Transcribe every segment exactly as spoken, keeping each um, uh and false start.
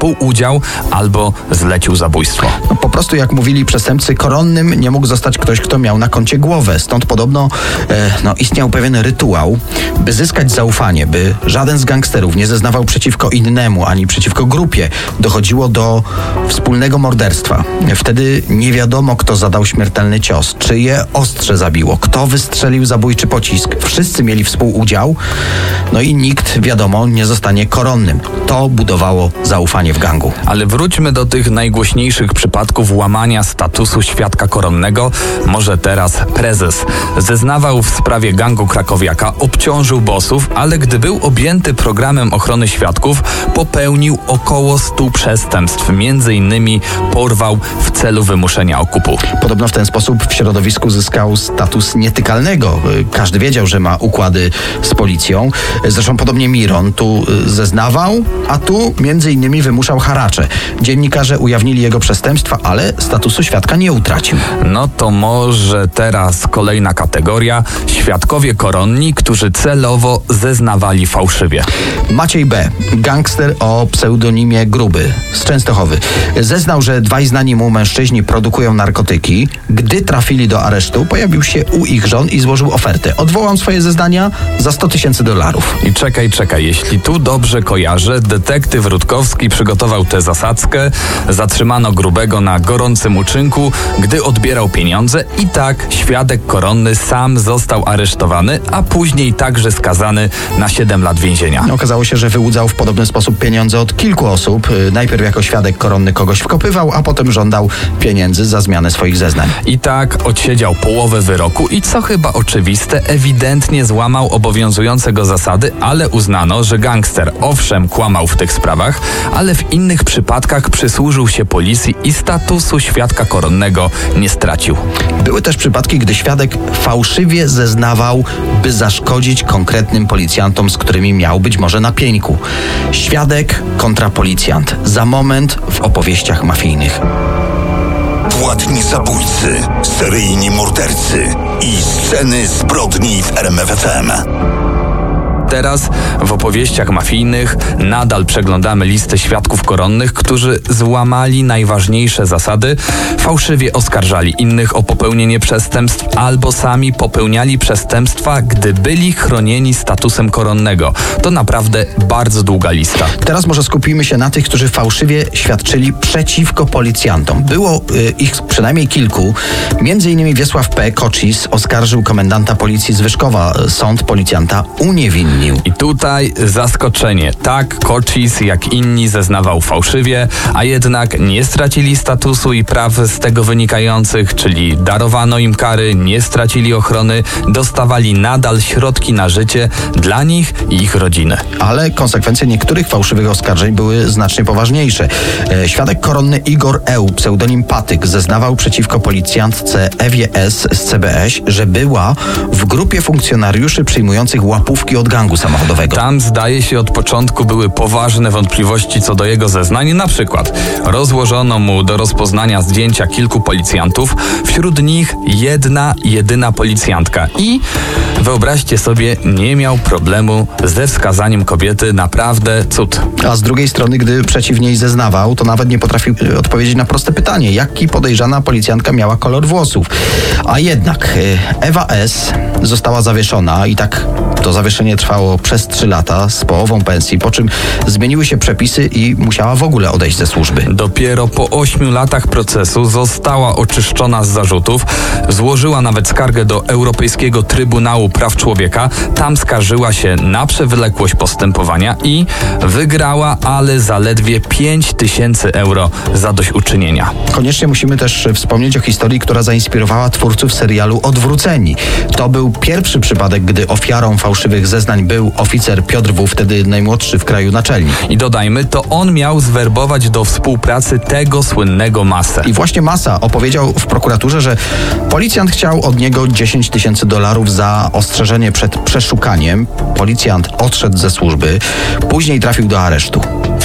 współudział albo zlecił zabójstwo. No, po prostu, jak mówili przestępcy, koronnym nie mógł zostać ktoś, kto miał na koncie głowę. Stąd podobno e, no, istniał pewien rytuał, by zyskać zaufanie, by żaden z gangsterów nie zeznawał przeciwko innemu, ani przeciwko grupie. Dochodziło do wspólnego morderstwa. Wtedy nie wiadomo, kto zadał śmiertelny cios, czyje ostrze zabiło, kto wystrzelił zabójczy pocisk. Wszyscy mieli współudział, no i nikt, wiadomo, nie zostanie koronnym. To budowało zaufanie w gangu. Ale wróćmy do tych najgłośniejszych przypadków łamania statusu świadka koronnego. Może teraz prezes zeznawał w sprawie gangu krakowiaka, obciążył bossów, ale gdy był objęty programem ochrony świadków, popełnił około stu przestępstw. Między innymi porwał w celu wymuszenia okupu. Podobno w ten sposób w środowisku zyskał status nietykalnego. Każdy wiedział, że ma układy z policją. Zresztą podobnie Miron tu zeznawał, a tu między innymi wymuszał haracze. Dziennikarze ujawnili jego przestępstwa, ale statusu świadka nie utracił. No to może teraz kolejna kategoria. Świadkowie koronni, którzy celowo zeznawali fałszywie. Maciej B., gangster o pseudonimie Gruby z Częstochowy, zeznał, że dwaj znani mu mężczyźni produkują narkotyki. Gdy trafili do aresztu, pojawił się u ich żon i złożył ofertę. Odwołam swoje zeznania za sto tysięcy dolarów. I czekaj, czekaj, jeśli tu dobrze kojarzę, detektyw Rutkowski przygotował tę zasadzkę, zatrzymano Grubego na gorącym uczynku, gdy odbierał pieniądze i tak świadek koronny sam został aresztowany, a później także skazany na siedem lat więzienia. Okazało się, że wyłudzał w podobny sposób pieniądze od kilku osób. Najpierw jako świadek koronny kogoś wkopywał, a potem żądał pieniędzy za zmianę swoich zeznań. I tak odsiedział połowę wyroku i co chyba oczywiste, ewidentnie złamał obowiązujące go zasady, ale uznano, że gangster owszem kłamał w tych sprawach, ale w innych przypadkach przysłużył się policji i statusu świadka koronnego nie stracił. Były też przypadki, gdy świadek fałszywie zeznawał, by zaszkodzić konkretnym policjantom, z którymi miał być może na pieńku. Świadek kontra policjant. Za moment w opowieściach mafijnych. Płatni zabójcy, seryjni mordercy i sceny zbrodni w R M F F M. Teraz w opowieściach mafijnych nadal przeglądamy listę świadków koronnych, którzy złamali najważniejsze zasady, fałszywie oskarżali innych o popełnienie przestępstw albo sami popełniali przestępstwa, gdy byli chronieni statusem koronnego. To naprawdę bardzo długa lista. Teraz może skupimy się na tych, którzy fałszywie świadczyli przeciwko policjantom. Było y, ich przynajmniej kilku. Między innymi Wiesław P. Kocis oskarżył komendanta policji z Wyszkowa. Sąd policjanta uniewinnił. I tutaj zaskoczenie. Tak, Kocis jak inni zeznawał fałszywie, a jednak nie stracili statusu i praw z tego wynikających, czyli darowano im kary, nie stracili ochrony, dostawali nadal środki na życie dla nich i ich rodziny. Ale konsekwencje niektórych fałszywych oskarżeń były znacznie poważniejsze. E, świadek koronny Igor Eł, pseudonim Patyk, zeznawał przeciwko policjantce Ewie S. z C B S, że była w grupie funkcjonariuszy przyjmujących łapówki od gangu samochodowego. Tam zdaje się od początku były poważne wątpliwości co do jego zeznań. Na przykład rozłożono mu do rozpoznania zdjęcia kilku policjantów, wśród nich jedna, jedyna policjantka i wyobraźcie sobie, nie miał problemu ze wskazaniem kobiety, naprawdę cud. A z drugiej strony, gdy przeciw niej zeznawał, to nawet nie potrafił odpowiedzieć na proste pytanie, jaki podejrzana policjantka miała kolor włosów. A jednak Ewa S. została zawieszona i tak to zawieszenie trwało przez trzy lata z połową pensji, po czym zmieniły się przepisy i musiała w ogóle odejść ze służby. Dopiero po ośmiu latach procesu została oczyszczona z zarzutów, złożyła nawet skargę do Europejskiego Trybunału Praw Człowieka, tam skarżyła się na przewlekłość postępowania i wygrała, ale zaledwie pięć tysięcy euro zadośćuczynienia. Koniecznie musimy też wspomnieć o historii, która zainspirowała twórców serialu Odwróceni. To był pierwszy przypadek, gdy ofiarą fałszywych zeznań był oficer Piotr W., wtedy najmłodszy w kraju naczelnik. I dodajmy, to on miał zwerbować do współpracy tego słynnego Masę. I właśnie Masa opowiedział w prokuraturze, że policjant chciał od niego dziesięć tysięcy dolarów za ostrzeżenie przed przeszukaniem. Policjant odszedł ze służby, później trafił do aresztu.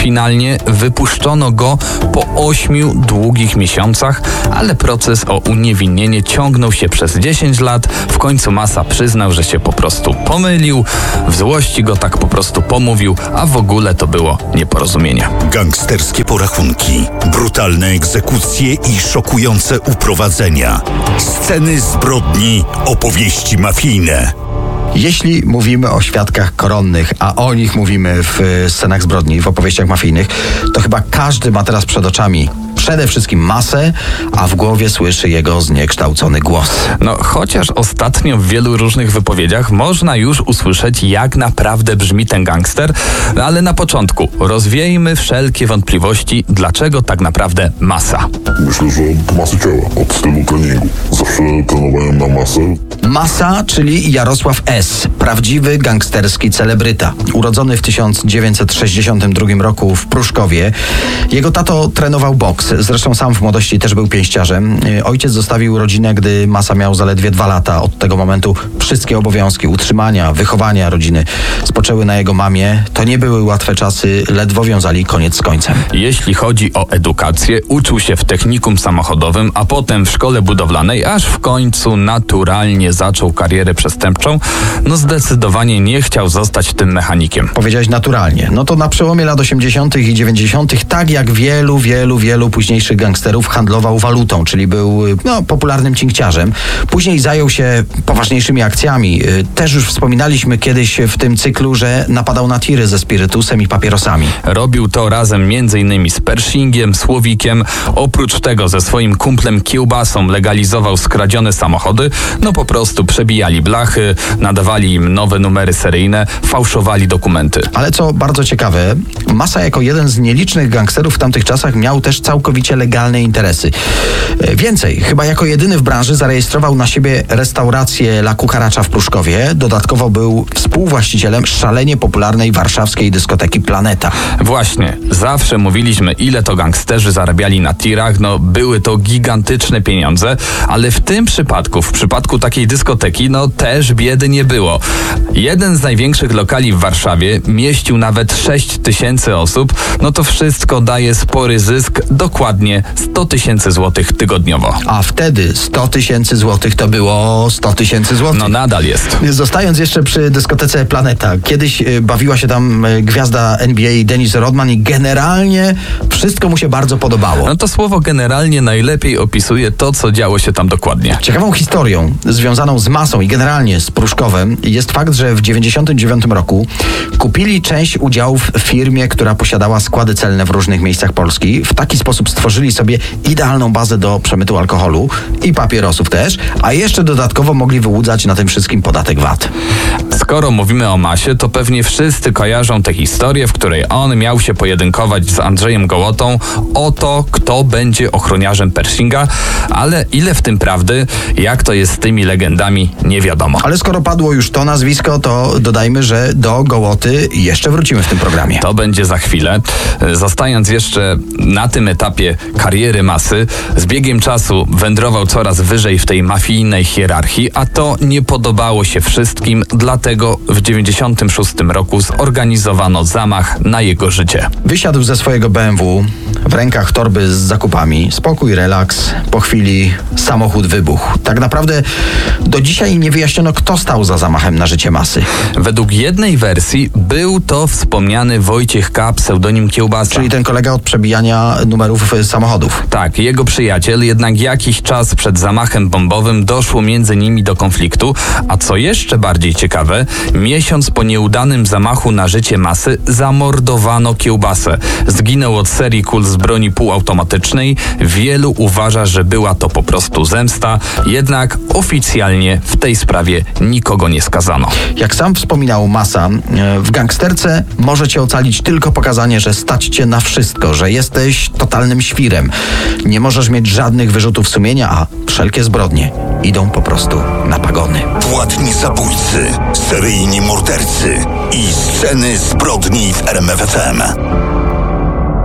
Finalnie wypuszczono go po ośmiu długich miesiącach, ale proces o uniewinnienie ciągnął się przez dziesięć lat. W końcu Massa przyznał, że się po prostu pomylił, w złości go tak po prostu pomówił, a w ogóle to było nieporozumienie. Gangsterskie porachunki, brutalne egzekucje i szokujące uprowadzenia. Sceny zbrodni, opowieści mafijne. Jeśli mówimy o świadkach koronnych, a o nich mówimy w scenach zbrodni, w opowieściach mafijnych, to chyba każdy ma teraz przed oczami przede wszystkim Massę, a w głowie słyszy jego zniekształcony głos. No, chociaż ostatnio w wielu różnych wypowiedziach można już usłyszeć, jak naprawdę brzmi ten gangster, ale na początku rozwiejmy wszelkie wątpliwości, dlaczego tak naprawdę Massa. Myślę, że od masy ciała, od stylu treningu. Zawsze trenowałem na masę. Massa, czyli Jarosław S., prawdziwy gangsterski celebryta. Urodzony w tysiąc dziewięćset sześćdziesiątym drugim roku w Pruszkowie. Jego tato trenował boks, zresztą sam w młodości też był pięściarzem. Ojciec zostawił rodzinę, gdy Massa miał zaledwie dwa lata. Od tego momentu wszystkie obowiązki utrzymania, wychowania rodziny spoczęły na jego mamie. To nie były łatwe czasy, ledwo wiązali koniec z końcem. Jeśli chodzi o edukację, uczył się w technikum samochodowym, a potem w szkole budowlanej, aż w końcu naturalnie zaczął karierę przestępczą. No zdecydowanie nie chciał zostać tym mechanikiem. Powiedziałeś naturalnie. No to na przełomie lat osiemdziesiątych i dziewięćdziesiątych, tak jak wielu, wielu, wielu późniejszych gangsterów, handlował walutą, czyli był no, popularnym cinkciarzem. Później zajął się poważniejszymi akcjami. Też już wspominaliśmy kiedyś w tym cyklu, że napadał na tiry ze spirytusem i papierosami. Robił to razem między innymi z Pershingiem, Słowikiem. Oprócz tego ze swoim kumplem Kiełbasą legalizował skradzione samochody. No po prostu przebijali blachy, nadawali im nowe numery seryjne, fałszowali dokumenty. Ale co bardzo ciekawe, Massa jako jeden z nielicznych gangsterów w tamtych czasach miał też całkowicie legalne interesy. Więcej, chyba jako jedyny w branży zarejestrował na siebie restaurację La Cucaracha w Pruszkowie. Dodatkowo był współwłaścicielem szalenie popularnej warszawskiej dyskoteki Planeta. Właśnie, zawsze mówiliśmy, ile to gangsterzy zarabiali na tirach. No, były to gigantyczne pieniądze, ale w tym przypadku, w przypadku takiej dyskoteki, no też biedy nie było. Jeden z największych lokali w Warszawie mieścił nawet sześć tysięcy osób. No to wszystko daje spory zysk, dokładnie sto tysięcy złotych tygodniowo. A wtedy sto tysięcy złotych to było sto tysięcy złotych. No nadal jest. Zostając jeszcze przy dyskotece Planeta, kiedyś bawiła się tam gwiazda N B A Dennis Rodman i generalnie wszystko mu się bardzo podobało. No to słowo generalnie najlepiej opisuje to, co działo się tam dokładnie. Ciekawą historią związaną z Massą i generalnie z Pruszkowem jest fakt, że w dziewięćdziesiątym dziewiątym roku kupili część udziałów w firmie, która posiadała składy celne w różnych miejscach Polski. W taki sposób stworzyli sobie idealną bazę do przemytu alkoholu i papierosów też, a jeszcze dodatkowo mogli wyłudzać na tym wszystkim podatek V A T. Skoro mówimy o Massie, to pewnie wszyscy kojarzą tę historię, w której on miał się pojedynkować z Andrzejem Gołotą o to, kto będzie ochroniarzem Pershinga, ale ile w tym prawdy, jak to jest z tymi legendami, nie wiadomo. Ale skoro padło już to nazwisko, to dodajmy, że do Gołoty jeszcze wrócimy w tym programie. To będzie za chwilę. Zostając jeszcze na tym etapie kariery Massy, z biegiem czasu wędrował coraz wyżej w tej mafijnej hierarchii, a to nie podobało się wszystkim, dlatego w dziewięćdziesiątym szóstym roku zorganizowano zamach na jego życie. Wysiadł ze swojego B M W, w rękach torby z zakupami, spokój, relaks, po chwili samochód wybuchł. Tak naprawdę do dzisiaj nie wyjaśniono, kto stał za zamachem na życie Massy. Według jednej wersji był to wspomniany Wojciech K., pseudonim Kiełbasa. Czyli ten kolega od przebijania numerów samochodów. Tak, jego przyjaciel, jednak jakiś czas przed zamachem bombowym doszło między nimi do konfliktu, a co jeszcze bardziej ciekawe, miesiąc po nieudanym zamachu na życie Massy zamordowano Kiełbasę. Zginął od serii kul z broni półautomatycznej. Wielu uważa, że była to po prostu zemsta, jednak oficjalnie w tej sprawie nikogo nie skazano. Jak sam wspominał Massa, w gangsterce może cię ocalić tylko pokazanie, że stać cię na wszystko, że jesteś totalnym świrem. Nie możesz mieć żadnych wyrzutów sumienia, a wszelkie zbrodnie idą po prostu na pagony. Płatni zabójcy, seryjni mordercy i sceny zbrodni w R M F F M.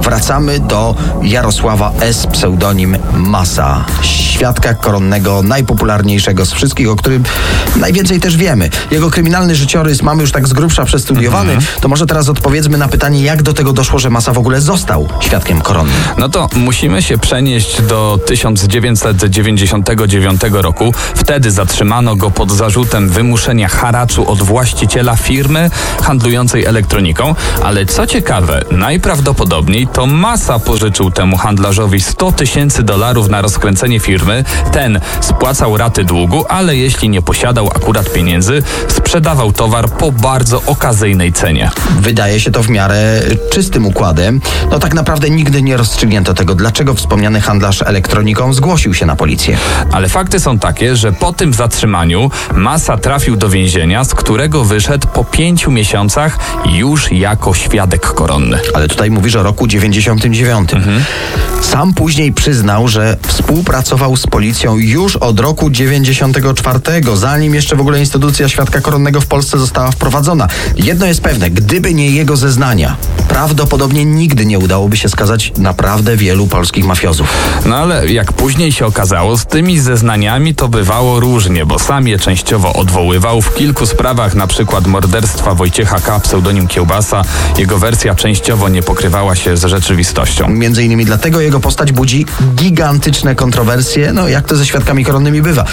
wracamy do Jarosława S., pseudonim Masa. Świadka koronnego, najpopularniejszego z wszystkich, o którym najwięcej też wiemy. Jego kryminalny życiorys mamy już tak z grubsza przestudiowany, mhm. to może teraz odpowiedzmy na pytanie, jak do tego doszło, że Masa w ogóle został świadkiem koronnym. No to musimy się przenieść do tysiąc dziewięćset dziewięćdziesiątego dziewiątego roku. Wtedy zatrzymano go pod zarzutem wymuszenia haraczu od właściciela firmy handlującej elektroniką, ale co ciekawe, najprawdopodobniej to Masa pożyczył temu handlarzowi sto tysięcy dolarów na rozkręcenie firmy. Ten spłacał raty długu, ale jeśli nie posiadał akurat pieniędzy, sprzedawał towar po bardzo okazyjnej cenie. Wydaje się to w miarę czystym układem. No tak naprawdę nigdy nie rozstrzygnięto tego, dlaczego wspomniany handlarz elektroniką zgłosił się na policję. Ale fakty są takie, że po tym zatrzymaniu Masa trafił do więzienia, z którego wyszedł po pięciu miesiącach już jako świadek koronny. Ale tutaj mówisz o roku dziewięćdziesiątym dziewiątym. Mhm. Sam później przyznał, że współpracował z policją już od roku dziewięćdziesiątego czwartego, zanim jeszcze w ogóle instytucja świadka koronnego w Polsce została wprowadzona. Jedno jest pewne, gdyby nie jego zeznania, prawdopodobnie nigdy nie udałoby się skazać naprawdę wielu polskich mafiozów. No ale jak później się okazało, z tymi zeznaniami to bywało różnie, bo sam je częściowo odwoływał. W kilku sprawach, na przykład morderstwa Wojciecha K., pseudonim Kiełbasa, jego wersja częściowo nie pokrywała się z rzeczywistością. Między innymi dlatego jego postać budzi gigantyczne kontrowersje, no jak to ze świadkami koronnymi bywa.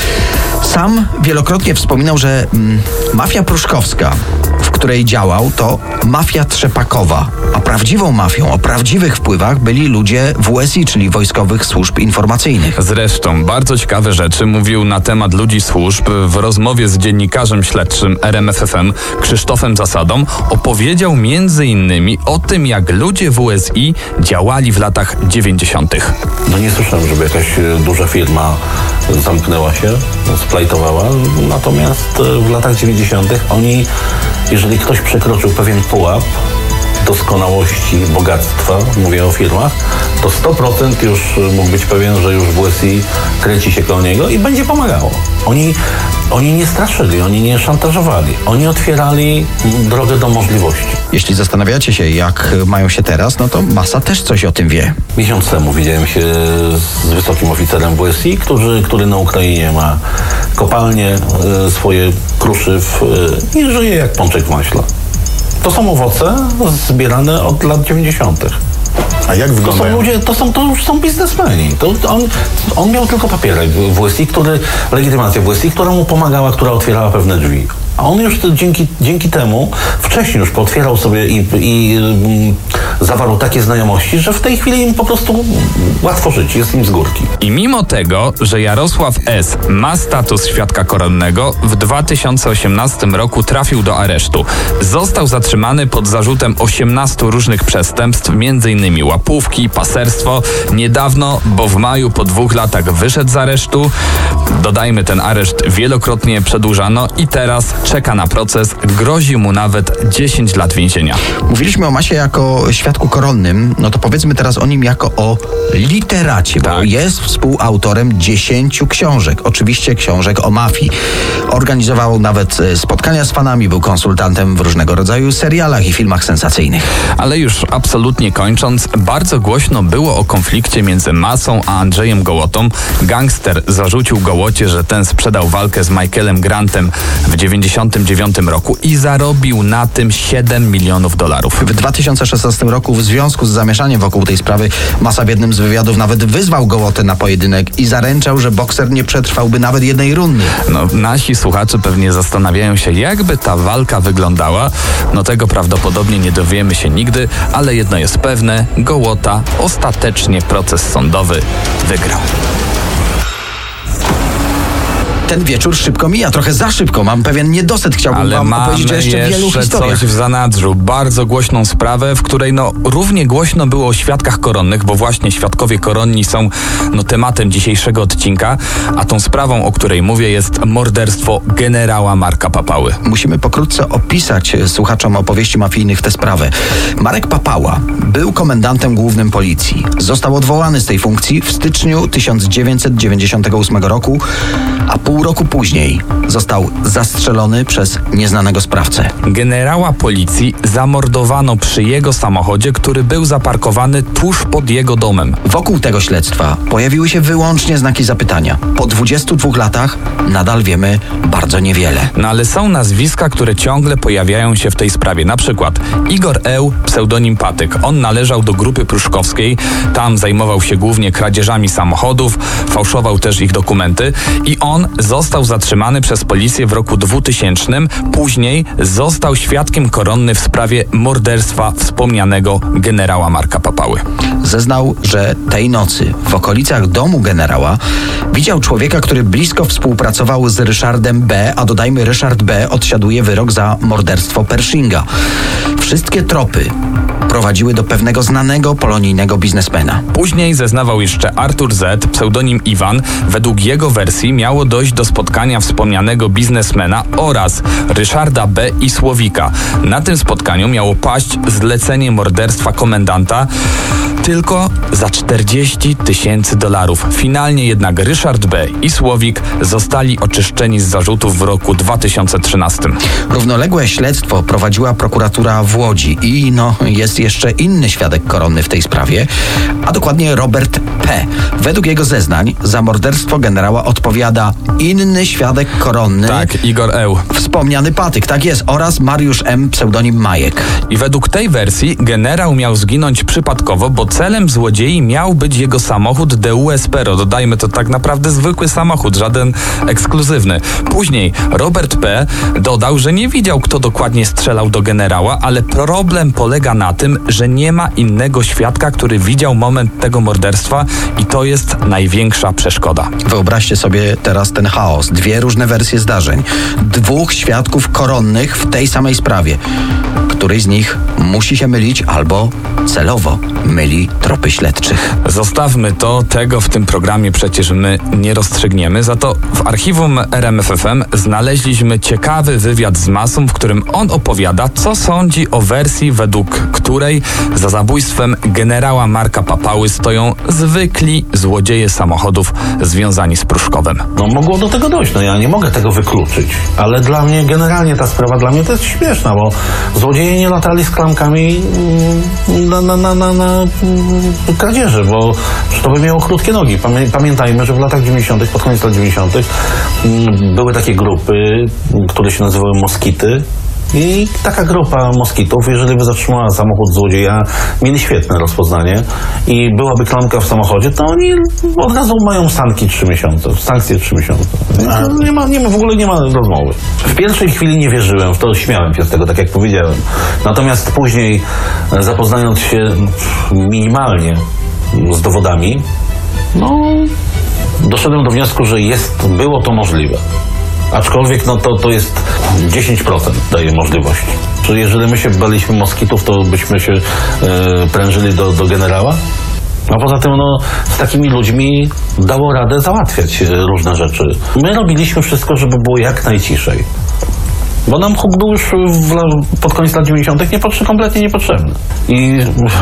Sam wielokrotnie wspominał, że mm, mafia pruszkowska, w której działał, to mafia trzepakowa, a prawdziwą mafią o prawdziwych wpływach byli ludzie W S I, czyli Wojskowych Służb Informacyjnych. Zresztą bardzo ciekawe rzeczy mówił na temat ludzi służb w rozmowie z dziennikarzem śledczym R M F F M Krzysztofem Zasadą. Opowiedział między innymi o tym, jak ludzie W S I działali w latach dziewięćdziesiątych. No nie słyszałem, żeby jakaś duża firma zamknęła się, splajtowała, natomiast w latach dziewięćdziesiątych oni, jeżeli ktoś przekroczył pewien pułap doskonałości, bogactwa, mówię o firmach, to sto procent już mógł być pewien, że już W S I kręci się koło niego i będzie pomagało. Oni, oni nie straszyli, oni nie szantażowali, oni otwierali drogę do możliwości. Jeśli zastanawiacie się, jak mają się teraz, no to Masa też coś o tym wie. Miesiąc temu widziałem się z wysokim oficerem W S I, który, który na Ukrainie ma kopalnie, swoje kruszyw i żyje jak pączek w maśle. To są owoce zbierane od lat dziewięćdziesiątych. A jak wyglądają? To są ludzie, to, są, to już są biznesmeni. To on, on miał tylko papierek W S I, który, legitymację W S I, która mu pomagała, która otwierała pewne drzwi. A on już dzięki, dzięki temu wcześniej już pootwierał sobie i, i mm, zawarł takie znajomości, że w tej chwili im po prostu łatwo żyć, jest im z górki. I mimo tego, że Jarosław S. ma status świadka koronnego, w dwa tysiące osiemnastym roku trafił do aresztu. Został zatrzymany pod zarzutem osiemnastu różnych przestępstw, między innymi łapówki, paserstwo. Niedawno, bo w maju po dwóch latach wyszedł z aresztu. Dodajmy, ten areszt wielokrotnie przedłużano i teraz czeka na proces, grozi mu nawet dziesięć lat więzienia. Mówiliśmy o Masie jako świadku koronnym, no to powiedzmy teraz o nim jako o literacie, tak. Bo jest współautorem dziesięciu książek, oczywiście książek o mafii. Organizował nawet spotkania z fanami, był konsultantem w różnego rodzaju serialach i filmach sensacyjnych. Ale już absolutnie kończąc, bardzo głośno było o konflikcie między Masą a Andrzejem Gołotą. Gangster zarzucił Gołocie, że ten sprzedał walkę z Michaelem Grantem w dziewięćdziesiątym dziewiątym roku i zarobił na tym siedem milionów dolarów. W dwa tysiące szesnastym roku w związku z zamieszaniem wokół tej sprawy Masa w jednym z wywiadów nawet wyzwał Gołotę na pojedynek i zaręczał, że bokser nie przetrwałby nawet jednej rundy. No, nasi słuchacze pewnie zastanawiają się, jakby ta walka wyglądała. No tego prawdopodobnie nie dowiemy się nigdy, ale jedno jest pewne, Gołota ostatecznie proces sądowy wygrał. Ten wieczór szybko mija, trochę za szybko. Mam pewien niedosyt. Chciałbym Ale wam mamy opowiedzieć o jeszcze, jeszcze wielu historiach. coś w zanadrzu. Bardzo głośną sprawę, w której no równie głośno było o świadkach koronnych, bo właśnie świadkowie koronni są no tematem dzisiejszego odcinka, a tą sprawą, o której mówię, jest morderstwo generała Marka Papały. Musimy pokrótce opisać słuchaczom opowieści mafijnych tę sprawę. Marek Papała był komendantem głównym policji. Został odwołany z tej funkcji w styczniu tysiąc dziewięćset dziewięćdziesiątego ósmego roku, a pół Pół roku później został zastrzelony przez nieznanego sprawcę. Generała policji zamordowano przy jego samochodzie, który był zaparkowany tuż pod jego domem. Wokół tego śledztwa pojawiły się wyłącznie znaki zapytania. Po dwudziestu dwóch latach nadal wiemy bardzo niewiele. No ale są nazwiska, które ciągle pojawiają się w tej sprawie. Na przykład Igor Eł, pseudonim Patyk. On należał do grupy pruszkowskiej. Tam zajmował się głównie kradzieżami samochodów, fałszował też ich dokumenty i on został zatrzymany przez policję w roku dwutysięcznym. Później został świadkiem koronny w sprawie morderstwa wspomnianego generała Marka Papały. Zeznał, że tej nocy w okolicach domu generała widział człowieka, który blisko współpracował z Ryszardem B., a dodajmy, Ryszard B. odsiaduje wyrok za morderstwo Pershinga. Wszystkie tropy prowadziły do pewnego znanego polonijnego biznesmena. Później zeznawał jeszcze Artur Z., pseudonim Iwan. Według jego wersji miało dojść do spotkania wspomnianego biznesmena oraz Ryszarda B. i Słowika. Na tym spotkaniu miało paść zlecenie morderstwa komendanta tylko za czterdzieści tysięcy dolarów. Finalnie jednak Ryszard B. i Słowik zostali oczyszczeni z zarzutów w roku dwa tysiące trzynastym. Równoległe śledztwo prowadziła prokuratura w Łodzi i no jest jeszcze inny świadek koronny w tej sprawie, a dokładnie Robert P. Według jego zeznań za morderstwo generała odpowiada inny świadek koronny. Tak, Igor Eł. Wspomniany Patyk, tak jest, oraz Mariusz M., pseudonim Majek. I według tej wersji generał miał zginąć przypadkowo, bo celem złodziei miał być jego samochód D U Espero. Dodajmy, to tak naprawdę zwykły samochód, żaden ekskluzywny. Później Robert P. dodał, że nie widział, kto dokładnie strzelał do generała, ale problem polega na tym, że nie ma innego świadka, który widział moment tego morderstwa i to jest największa przeszkoda. Wyobraźcie sobie teraz ten chaos. Dwie różne wersje zdarzeń. Dwóch świadków koronnych w tej samej sprawie. Któryś z nich musi się mylić albo celowo myli tropy śledczych. Zostawmy to, tego w tym programie przecież my nie rozstrzygniemy. Za to w archiwum R M F F M znaleźliśmy ciekawy wywiad z Masum, w którym on opowiada, co sądzi o wersji, według której za zabójstwem generała Marka Papały stoją zwykli złodzieje samochodów związani z Pruszkowem. No mogło do tego dojść, no ja nie mogę tego wykluczyć, ale dla mnie generalnie ta sprawa dla mnie to jest śmieszna, bo złodzieje nie latali z klamkami na, na, na, na, na kradzieży, bo to by miało krótkie nogi. Pamiętajmy, że w latach dziewięćdziesiątych, pod koniec lat dziewięćdziesiątych były takie grupy, które się nazywały Moskity. I taka grupa moskitów, jeżeli by zatrzymała samochód złodzieja, mieli świetne rozpoznanie i byłaby klamka w samochodzie, to oni od razu mają sanki trzy miesiące, sankcje trzy miesiące. Nie ma, nie ma, w ogóle nie ma rozmowy. W pierwszej chwili nie wierzyłem w to, śmiałem się z tego, tak jak powiedziałem. Natomiast później, zapoznając się minimalnie z dowodami, no, doszedłem do wniosku, że jest, było to możliwe. Aczkolwiek no to, to jest dziesięć procent daje możliwości. Czyli jeżeli my się baliśmy moskitów, to byśmy się e, prężyli do, do generała? A poza tym no, z takimi ludźmi dało radę załatwiać różne rzeczy. My robiliśmy wszystko, żeby było jak najciszej. Bo nam huk był już w, pod koniec lat dziewięćdziesiątych niepotrzebny, kompletnie niepotrzebny. I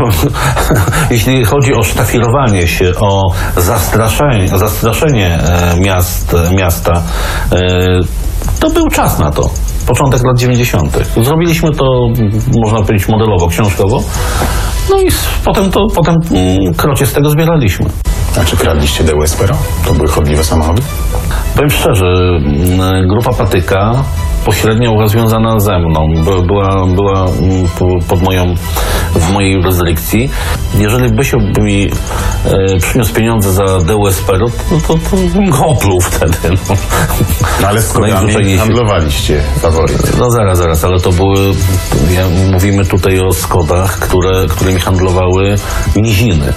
jeśli chodzi o sztafirowanie się, o zastraszenie, zastraszenie e, miast, miasta, e, to był czas na to. Początek lat dziewięćdziesiątych. Zrobiliśmy to, można powiedzieć, modelowo, książkowo. No i potem, to, potem mm, krocie z tego zbieraliśmy. A czy kradliście D U Espero? To były chodliwe samochody? Powiem szczerze, grupa Patyka pośrednio związana ze mną, była, była pod moją, w mojej juryzdykcji. Jeżeli Bysiu by mi e, przyniósł pieniądze za D U Espero, to, to, to bym go opluł wtedy. No, no ale z kodami handlowaliście faworyt. No zaraz, zaraz, ale to były, ja, mówimy tutaj o Skodach, które, którymi handlowały niziny.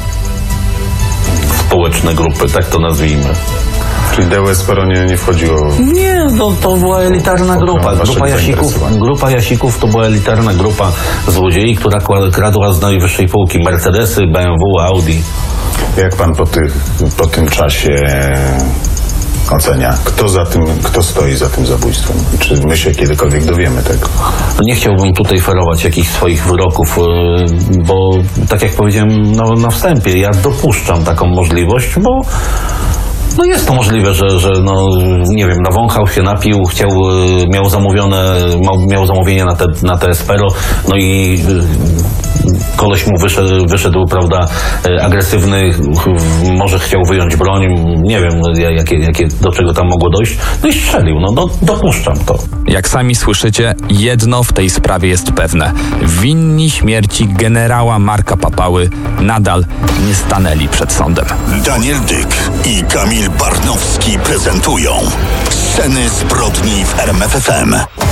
Społeczne grupy, tak to nazwijmy. Czyli D U Espero nie, nie wchodziło... Nie, no, to była elitarna grupa. Grupa Jasików, grupa Jasików to była elitarna grupa złodziei, która kradła z najwyższej półki Mercedesy, B M W, Audi. Jak pan po, tych, po tym czasie ocenia, kto za tym, kto stoi za tym zabójstwem? Czy my się kiedykolwiek dowiemy tego? Nie chciałbym tutaj ferować jakichś swoich wyroków, bo tak jak powiedziałem na, na wstępie, ja dopuszczam taką możliwość, bo No jest to możliwe, że, że no, nie wiem, nawąchał się, napił, chciał, miał zamówione, miał zamówienie na te, na te Espero, no i koleś mu wyszedł, wyszedł, prawda, agresywny, może chciał wyjąć broń, nie wiem, jakie, jakie, do czego tam mogło dojść, no i strzelił, no do, dopuszczam to. Jak sami słyszycie, jedno w tej sprawie jest pewne. Winni śmierci generała Marka Papały nadal nie stanęli przed sądem. Daniel Dyk i Kamil Barnowski prezentują Sceny zbrodni w R M F F M.